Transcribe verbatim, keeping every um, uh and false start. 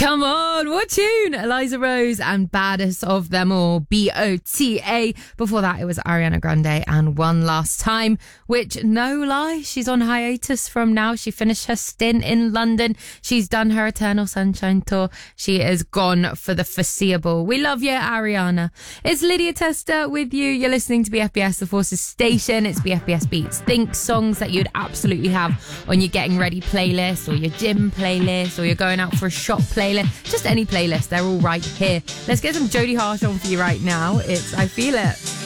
Come on, what tune? Eliza Rose and Baddest of Them All, B O T A. Before that, it was Ariana Grande and One Last Time, which, no lie, she's on hiatus from now. She finished her stint in London. She's done her Eternal Sunshine tour. She is gone for the foreseeable. We love you, Ariana. It's Lydia Tester with you. You're listening to B F B S, the Forces station. It's B F B S Beats. Think songs that you'd absolutely have on your getting ready playlist or your gym playlist or you're going out for a shop playlist. Just any playlist, they're all right here. Let's get some Jodie Harsh on for you right now. It's I Feel It.